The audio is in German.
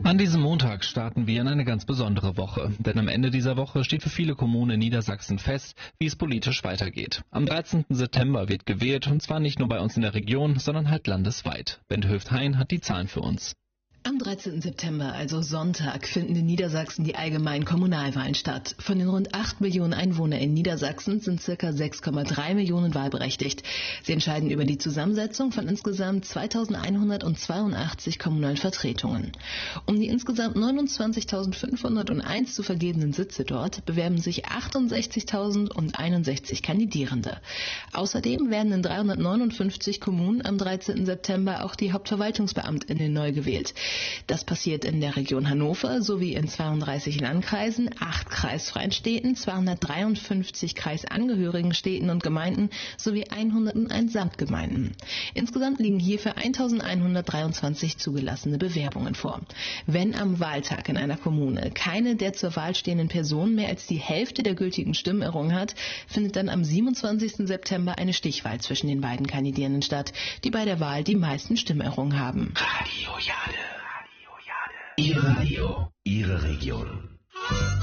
An diesem Montag starten wir in eine ganz besondere Woche, denn am Ende dieser Woche steht für viele Kommunen in Niedersachsen fest, wie es politisch weitergeht. Am 13. September wird gewählt, und zwar nicht nur bei uns in der Region, sondern halt landesweit. Bente Höft-Hein hat die Zahlen für uns. Am 13. September, also Sonntag, finden in Niedersachsen die allgemeinen Kommunalwahlen statt. Von den rund 8 Millionen Einwohnern in Niedersachsen sind ca. 6,3 Millionen wahlberechtigt. Sie entscheiden über die Zusammensetzung von insgesamt 2182 kommunalen Vertretungen. Um die insgesamt 29.501 zu vergebenen Sitze dort bewerben sich 68.061 Kandidierende. Außerdem werden in 359 Kommunen am 13. September auch die Hauptverwaltungsbeamtinnen neu gewählt. Das passiert in der Region Hannover sowie in 32 Landkreisen, 8 kreisfreien Städten, 253 kreisangehörigen Städten und Gemeinden sowie 101 Samtgemeinden. Insgesamt liegen hierfür 1.123 zugelassene Bewerbungen vor. Wenn am Wahltag in einer Kommune keine der zur Wahl stehenden Personen mehr als die Hälfte der gültigen Stimmen errungen hat, findet dann am 27. September eine Stichwahl zwischen den beiden Kandidierenden statt, die bei der Wahl die meisten Stimmen errungen haben. Radio Jade. Ihr Radio, Ihre Region.